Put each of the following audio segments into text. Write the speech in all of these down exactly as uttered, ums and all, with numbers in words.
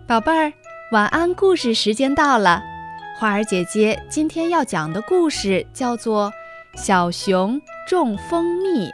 宝贝儿，晚安故事时间到了。花儿姐姐今天要讲的故事叫做《小熊种蜂蜜》。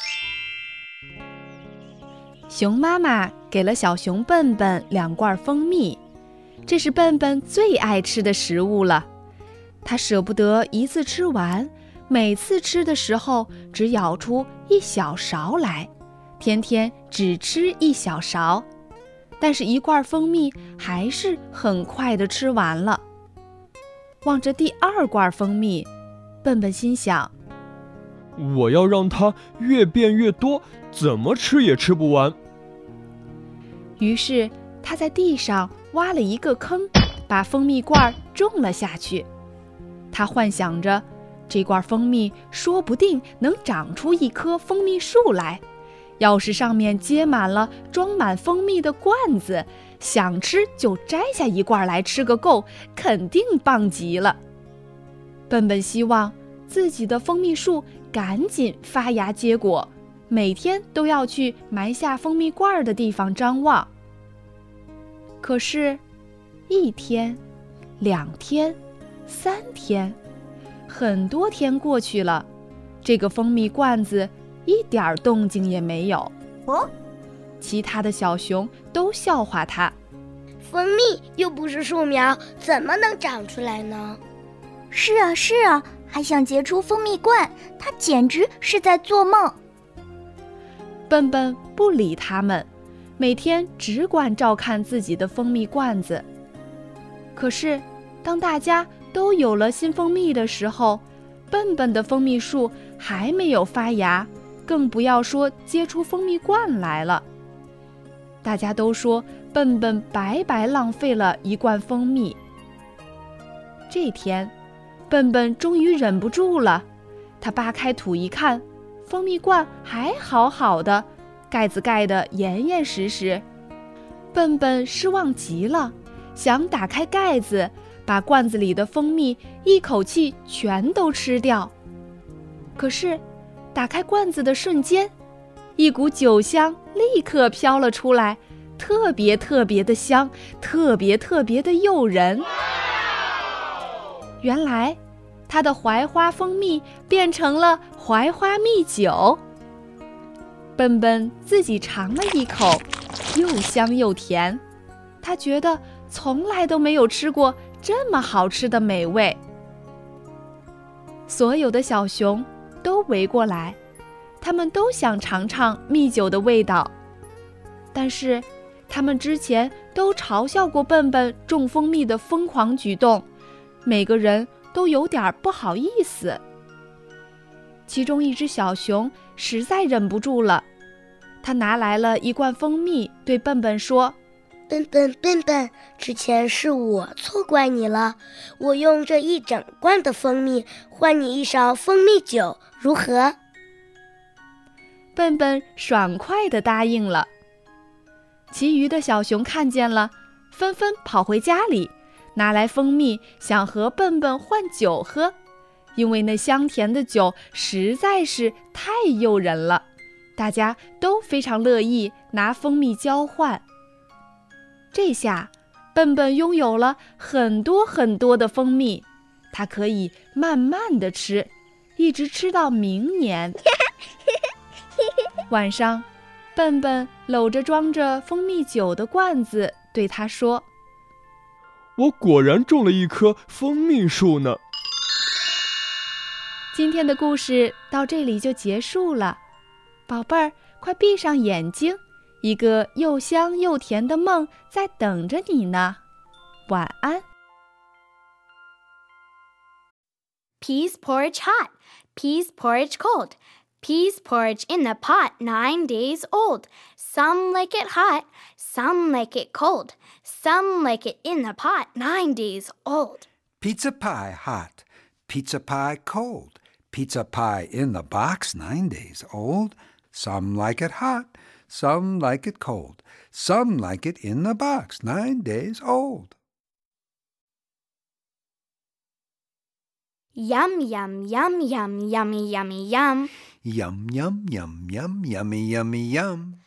熊妈妈给了小熊笨笨两罐蜂蜜，这是笨笨最爱吃的食物了。它舍不得一次吃完，每次吃的时候只舀出一小勺来，天天只吃一小勺。但是一罐蜂蜜还是很快地吃完了。望着第二罐蜂蜜，笨笨心想， 我要让它越变越多，怎么吃也吃不完。 于是他在地上挖了一个坑，把蜂蜜罐种了下去。他幻想着，这罐蜂蜜说不定能长出一棵蜂蜜树来。要是上面结满了装满蜂蜜的罐子，想吃就摘下一罐来吃个够，肯定棒极了。笨笨希望自己的蜂蜜树赶紧发芽结果，每天都要去埋下蜂蜜罐的地方张望。可是，一天、两天、三天，很多天过去了，这个蜂蜜罐子一点动静也没有。 哦， 其他的小熊都笑话它， 蜂蜜又不是树苗，怎么能长出来呢？ 是啊是啊，还想结出蜂蜜罐，它简直是在做梦。 笨笨不理他们，每天只管照看自己的蜂蜜罐子。可是当大家都有了新蜂蜜的时候，笨笨的蜂蜜树还没有发芽，更不要说结出蜂蜜罐来了。大家都说笨笨白白浪费了一罐蜂蜜。这天，笨笨终于忍不住了，他扒开土一看，蜂蜜罐还好好的，盖子盖得严严实实。笨笨失望极了，想打开盖子，把罐子里的蜂蜜一口气全都吃掉。可是打开罐子的瞬间，一股酒香立刻飘了出来，特别特别的香，特别特别的诱人。原来它的槐花蜂蜜变成了槐花蜜酒。笨笨自己尝了一口，又香又甜，他觉得从来都没有吃过这么好吃的美味。所有的小熊都围过来，他们都想尝尝蜜酒的味道。但是他们之前都嘲笑过笨笨种蜂蜜的疯狂举动，每个人都有点不好意思。其中一只小熊实在忍不住了，他拿来了一罐蜂蜜，对笨笨说， 笨笨笨笨，之前是我错怪你了，我用这一整罐的蜂蜜换你一勺蜂蜜酒，如何？ 笨笨爽快地答应了。其余的小熊看见了，纷纷跑回家里，拿来蜂蜜想和笨笨换酒喝，因为那香甜的酒实在是太诱人了，大家都非常乐意拿蜂蜜交换。这下笨笨拥有了很多很多的蜂蜜，它可以慢慢地吃，一直吃到明年。晚上，笨笨搂着装着蜂蜜酒的罐子，对他说， 我果然种了一棵蜂蜜树呢。 今天的故事到这里就结束了，宝贝儿，快闭上眼睛，一个又香又甜的梦在等着你呢。晚安。 Peas porridge hot, peas porridge cold, peas porridge in the pot nine days old. Some like it hot, some like it cold, some like it in the pot nine days old. Pizza pie hot, pizza pie cold, pizza pie in the box nine days old. Some like it hot, some like it cold, some like it in the box nine days old. Yum, yum, yum, yum, yummy, yummy, yum. Yum, yum, yum, yum, yummy, yummy, yum.